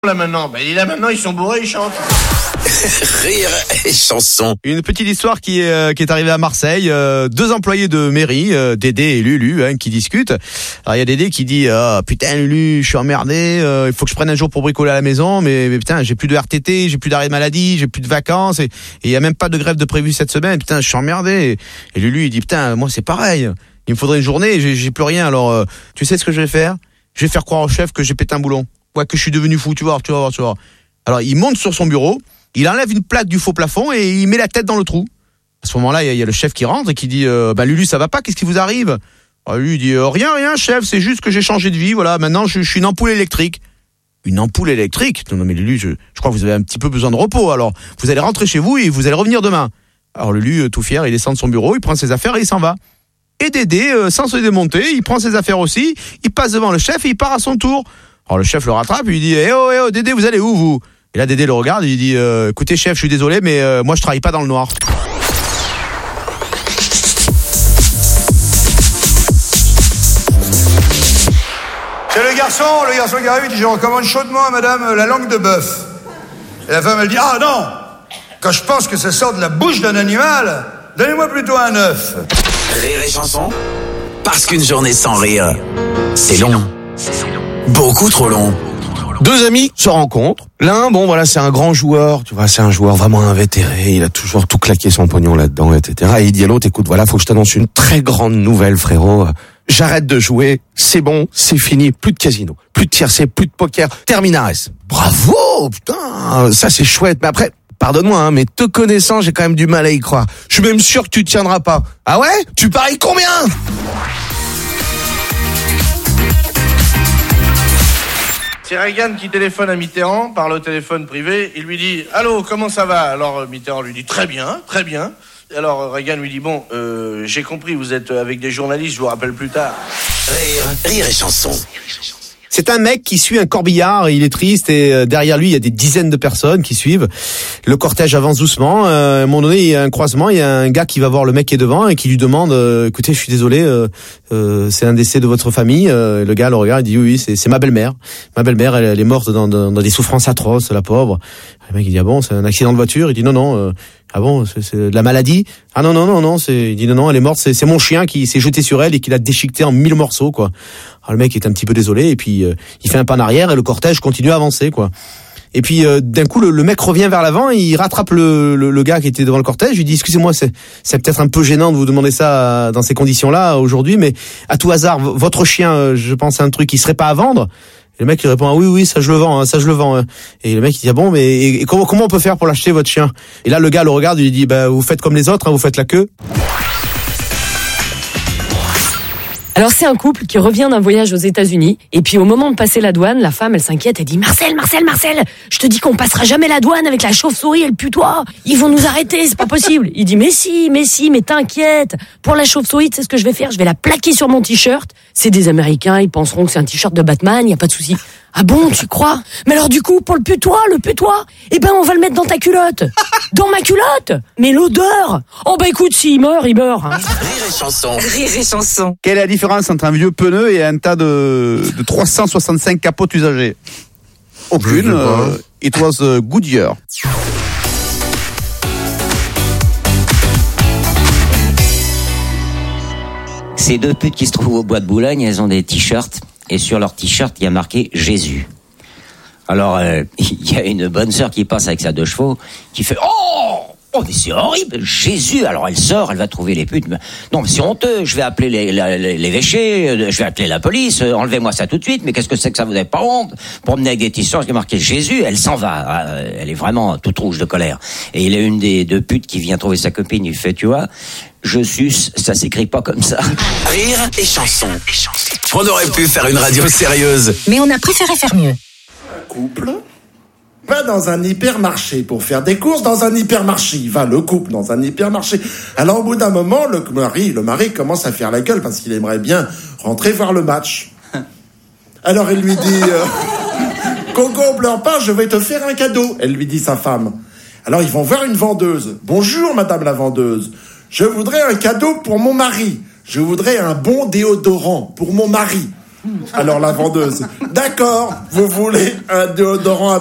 là maintenant, il est là maintenant, ils sont bourrés, ils chantent. Rire et chanson. Une petite histoire qui est arrivée à Marseille. Deux employés de mairie, Dédé et Lulu, qui discutent. Alors il y a Dédé qui dit putain Lulu, je suis emmerdé, il faut que je prenne un jour pour bricoler à la maison, mais putain j'ai plus de RTT, j'ai plus d'arrêt de maladie, j'ai plus de vacances et il y a même pas de grève de prévu cette semaine. Putain je suis emmerdé. Et Lulu il dit putain moi c'est pareil, il me faudrait une journée, j'ai plus rien. Alors tu sais ce que je vais faire? Je vais faire croire au chef que j'ai pété un boulon. Ouais, que je suis devenu fou, tu vas voir. Alors il monte sur son bureau, il enlève une plaque du faux plafond et il met la tête dans le trou. À ce moment-là, il y a le chef qui rentre et qui dit Lulu, ça va pas, qu'est-ce qui vous arrive? Alors, lui il dit rien chef, c'est juste que j'ai changé de vie, voilà, maintenant je suis une ampoule électrique. Une ampoule électrique? Non mais Lulu, je crois que vous avez un petit peu besoin de repos, alors vous allez rentrer chez vous et vous allez revenir demain. Alors Lulu, tout fier, il descend de son bureau, il prend ses affaires et il s'en va. Et Dédé, sans se démonter, il prend ses affaires aussi, il passe devant le chef et il part à son tour. Alors le chef le rattrape, il lui dit eh oh Dédé, vous allez où vous? Et là Dédé le regarde et il dit écoutez chef, je suis désolé mais moi je travaille pas dans le noir. C'est le garçon qui arrive, il dit je recommande chaudement à madame la langue de bœuf. Et la femme elle dit ah non, quand je pense que ça sort de la bouche d'un animal, donnez-moi plutôt un œuf. Rire et chanson. Parce qu'une journée sans rire, c'est long. Beaucoup trop long. Deux amis se rencontrent. L'un, c'est un grand joueur, tu vois, c'est un joueur vraiment invétéré, il a toujours tout claqué son pognon là-dedans, etc. Et il dit à l'autre, écoute, faut que je t'annonce une très grande nouvelle, frérot. J'arrête de jouer, c'est bon, c'est fini, plus de casino, plus de tiercé, plus de poker, terminares. Bravo, putain, ça c'est chouette, mais après, pardonne-moi, mais te connaissant, j'ai quand même du mal à y croire. Je suis même sûr que tu tiendras pas. Ah ouais? Tu paries combien? C'est Reagan qui téléphone à Mitterrand par le téléphone privé. Il lui dit « Allô, comment ça va ?» Alors Mitterrand lui dit « Très bien, très bien. » Alors Reagan lui dit « Bon, j'ai compris, vous êtes avec des journalistes, je vous rappelle plus tard. » Rire et chanson. C'est un mec qui suit un corbillard et il est triste et derrière lui il y a des dizaines de personnes qui suivent. Le cortège avance doucement. À un moment donné il y a un croisement, il y a un gars qui va voir le mec qui est devant et qui lui demande écoutez je suis désolé, c'est un décès de votre famille. Le gars le regarde et dit oui c'est ma belle-mère. Ma belle-mère elle est morte dans des souffrances atroces, la pauvre. Le mec il dit ah bon c'est un accident de voiture? Il dit non. Ah bon, c'est de la maladie? Ah non, il dit non, elle est morte, c'est mon chien qui s'est jeté sur elle et qui l'a déchiquetée en 1000 morceaux, quoi. Alors le mec est un petit peu désolé et puis il fait un pas en arrière et le cortège continue à avancer, quoi. Et puis d'un coup le mec revient vers l'avant et il rattrape le gars qui était devant le cortège, il lui dit excusez-moi, c'est peut-être un peu gênant de vous demander ça dans ces conditions-là aujourd'hui, mais à tout hasard, votre chien, je pense à un truc qui serait pas à vendre? Et le mec il répond ah oui ça je le vends. Et le mec il dit ah bon mais et comment on peut faire pour l'acheter votre chien? Et là le gars le regarde et il dit vous faites comme les autres, vous faites la queue. Alors c'est un couple qui revient d'un voyage aux États-Unis et puis au moment de passer la douane, la femme elle s'inquiète, elle dit Marcel, je te dis qu'on passera jamais la douane avec la chauve-souris et le putois. Ils vont nous arrêter, c'est pas possible. Il dit mais t'inquiète. Pour la chauve-souris, tu sais ce que je vais faire? Je vais la plaquer sur mon t-shirt. C'est des Américains, ils penseront que c'est un t-shirt de Batman, y a pas de souci. Ah bon, tu crois? Mais alors du coup, pour le putois, on va le mettre dans ta culotte. Dans ma culotte? Mais l'odeur! Oh écoute, s'il meurt, il meurt. Hein. Rire et chanson. Quelle est la différence entre un vieux pneu et un tas de 365 capotes usagées? Aucune. It was Goodyear. Ces deux putes qui se trouvent au bois de Boulogne, elles ont des t-shirts. Et sur leur t-shirt, il y a marqué Jésus. Alors, il y a une bonne sœur qui passe avec sa 2 chevaux, qui fait Oh, mais c'est horrible, Jésus. Alors elle sort, elle va trouver les putes. Non, mais c'est honteux, je vais appeler l'évêché, je vais appeler la police, enlevez-moi ça tout de suite. Mais qu'est-ce que c'est que ça, vous n'avez pas honte? Promener avec des t-shirts qui est marqué Jésus, elle s'en va. Elle est vraiment toute rouge de colère. Et il y a une des deux putes qui vient trouver sa copine, il fait, tu vois, je suce, ça s'écrit pas comme ça. Rire et chanson. On aurait pu faire une radio sérieuse. Mais on a préféré faire mieux. Couple va dans un hypermarché pour faire des courses dans un hypermarché. Il va le couple dans un hypermarché. Alors au bout d'un moment, le mari commence à faire la gueule parce qu'il aimerait bien rentrer voir le match. Alors il lui dit Coco, pleure pas, je vais te faire un cadeau. Elle lui dit sa femme. Alors ils vont voir une vendeuse. Bonjour madame la vendeuse. Je voudrais un cadeau pour mon mari. Je voudrais un bon déodorant pour mon mari. Alors la vendeuse, d'accord, vous voulez un déodorant